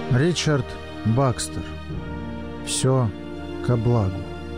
Ричард Бакстер. Все ко благу.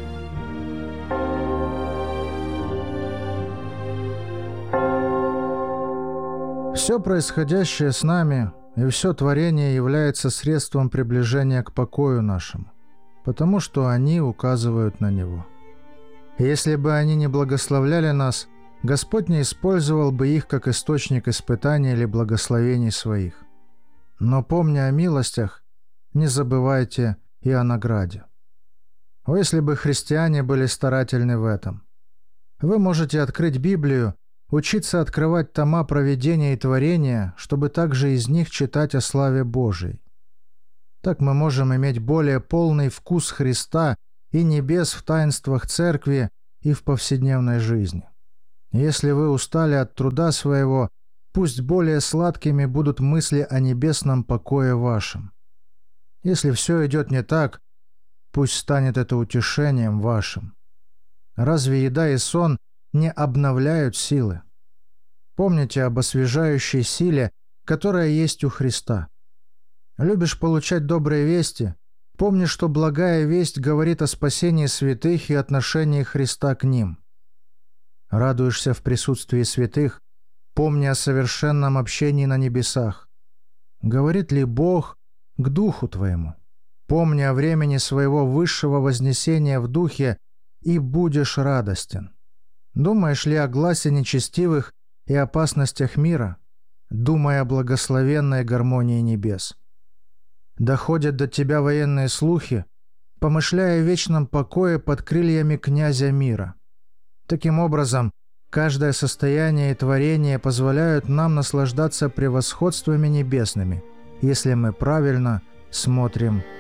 Все происходящее с нами и все творение является средством приближения к покою нашему, потому что они указывают на него. И если бы они не благословляли нас, Господь не использовал бы их как источник испытаний или благословений своих. Но, помня о милостях, не забывайте и о награде. О, если бы христиане были старательны в этом! Вы можете открыть Библию, учиться открывать тома провидения и творения, чтобы также из них читать о славе Божией. Так мы можем иметь более полный вкус Христа и небес в таинствах церкви и в повседневной жизни. Если вы устали от труда своего, пусть более сладкими будут мысли о небесном покое вашем. Если все идет не так, пусть станет это утешением вашим. Разве еда и сон не обновляют силы? Помните об освежающей силе, которая есть у Христа. Любишь получать добрые вести? Помни, что благая весть говорит о спасении святых и отношении Христа к ним. Радуешься в присутствии святых? Помни о совершенном общении на небесах. Говорит ли Бог к духу твоему? Помни о времени своего высшего вознесения в духе, и будешь радостен. Думаешь ли о гласе нечестивых и опасностях мира? Думай о благословенной гармонии небес. Доходят до тебя военные слухи, помышляя о вечном покое под крыльями князя мира. Таким образом, каждое состояние и творение позволяют нам наслаждаться превосходствами небесными, если мы правильно смотрим